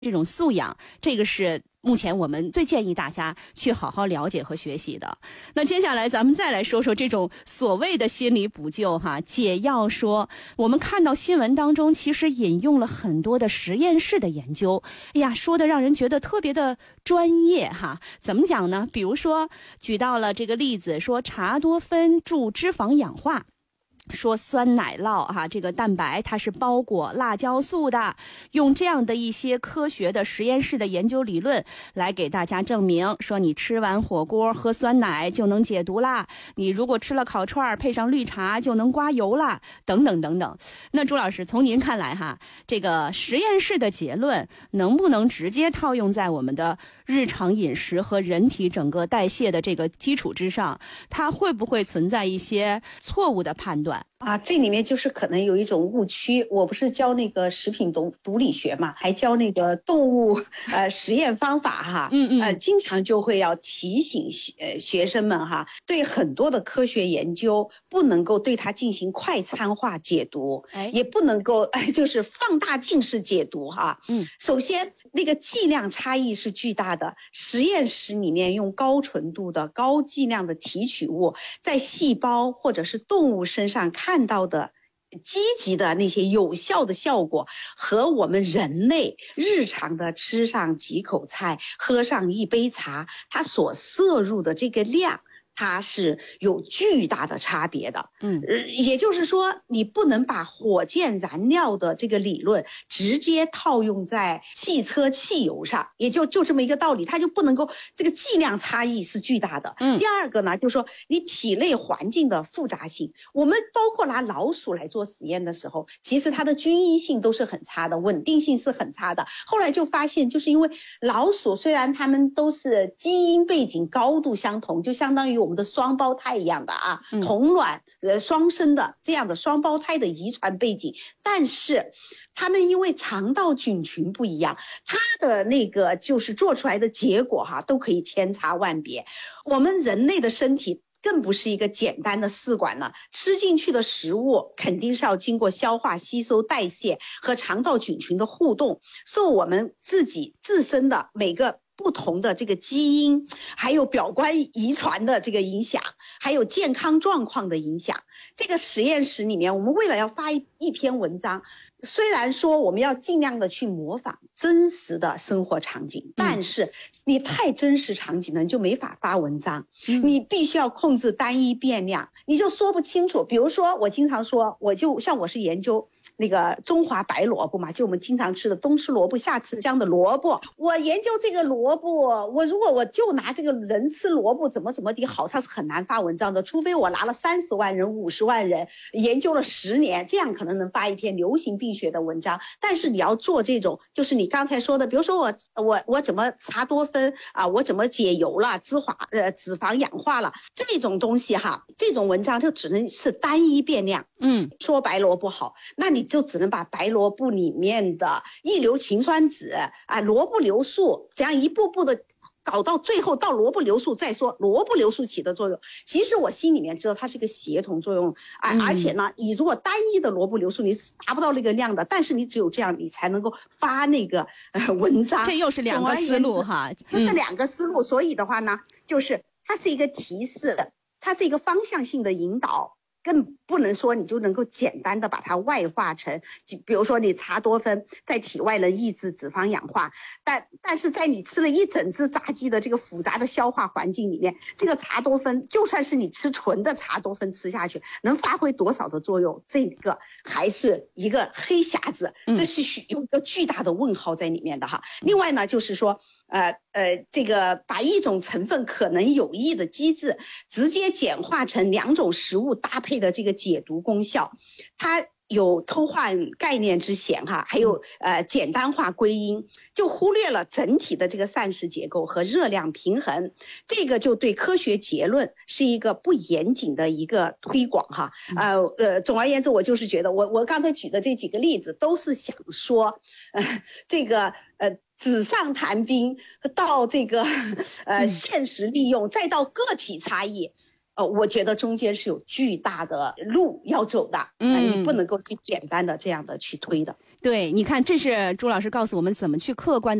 这种素养，这个是目前我们最建议大家去好好了解和学习的。那接下来咱们再来说说这种所谓的心理补救解药说，我们看到新闻当中其实引用了很多的实验室的研究，说的让人觉得特别的专业怎么讲呢？比如说举到了这个例子，说茶多酚助脂肪氧化，说酸奶酪这个蛋白它是包裹辣椒素的，用这样的一些科学的实验室的研究理论来给大家证明，说你吃完火锅喝酸奶就能解毒啦，你如果吃了烤串配上绿茶就能刮油啦，等等等等。那朱老师，从您看来这个实验室的结论能不能直接套用在我们的日常饮食和人体整个代谢的这个基础之上，它会不会存在一些错误的判断？ 这里面就是可能有一种误区。我不是教那个食品毒理学嘛，还教那个动物实验方法经常就会要提醒学生们对很多的科学研究不能够对它进行快餐化解读，也不能够就是放大镜式解读首先那个剂量差异是巨大的，实验室里面用高纯度的高剂量的提取物在细胞或者是动物身上看到的积极的那些有效的效果，和我们人类日常的吃上几口菜喝上一杯茶它所摄入的这个量，它是有巨大的差别的。也就是说你不能把火箭燃料的这个理论直接套用在汽车汽油上，也就这么一个道理，它就不能够，这个剂量差异是巨大的。第二个呢，就是说你体内环境的复杂性，我们包括拿老鼠来做实验的时候，其实它的均一性都是很差的，稳定性是很差的。后来就发现，就是因为老鼠虽然它们都是基因背景高度相同，就相当于我们的双胞胎一样的同卵双生的这样的双胞胎的遗传背景，但是他们因为肠道菌群不一样，它的那个就是做出来的结果都可以千差万别。我们人类的身体更不是一个简单的试管了，吃进去的食物肯定是要经过消化吸收代谢和肠道菌群的互动，受我们自身的每个不同的这个基因还有表观遗传的这个影响，还有健康状况的影响。这个实验室里面，我们为了要发一篇文章，虽然说我们要尽量的去模仿真实的生活场景，但是你太真实场景了，你就没法发文章。你必须要控制单一变量，你就说不清楚。比如说我经常说，我是研究那个中华白萝卜嘛，就我们经常吃的冬吃萝卜夏吃姜的萝卜，我研究这个萝卜，如果我就拿这个人吃萝卜怎么地好，它是很难发文章的，除非我拿了30万人50万人研究了10年，这样可能能发一篇流行病学的文章。但是你要做这种就是你刚才说的，比如说我怎么茶多酚我怎么解油了，脂肪氧化了，这种东西这种文章就只能是单一变量。说白萝卜好，那你就只能把白萝卜里面的异硫氰酸酯萝卜硫素这样一步步的搞到最后到萝卜硫素，再说萝卜硫素起的作用。其实我心里面知道它是一个协同作用而且呢，你如果单一的萝卜硫素你是达不到那个量的，但是你只有这样你才能够发那个文章。 这又是两个思路这是两个思路。所以的话呢，就是它是一个提示，它是一个方向性的引导，更不能说你就能够简单的把它外化成，比如说你茶多酚在体外能抑制脂肪氧化，但是在你吃了一整只炸鸡的这个复杂的消化环境里面，这个茶多酚就算是你吃纯的茶多酚吃下去能发挥多少的作用，这个还是一个黑匣子，这是有一个巨大的问号在里面的另外呢，就是说这个把一种成分可能有益的机制直接简化成2种食物搭配的这个解毒功效，它有偷换概念之嫌还有简单化归因，就忽略了整体的这个膳食结构和热量平衡，这个就对科学结论是一个不严谨的一个推广总而言之，我就是觉得我刚才举的这几个例子都是想说这个纸上谈兵到这个现实利用，再到个体差异，我觉得中间是有巨大的路要走的，你不能够去简单的这样的去推的。 对，你看，这是朱老师告诉我们怎么去客观